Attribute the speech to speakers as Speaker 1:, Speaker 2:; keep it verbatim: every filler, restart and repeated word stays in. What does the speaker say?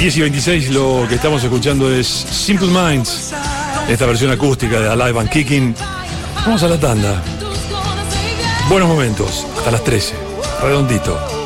Speaker 1: diez y veintiséis, lo que estamos escuchando es Simple Minds, esta versión acústica de Alive and Kicking. Vamos a la tanda. Buenos momentos, hasta las trece, redondito.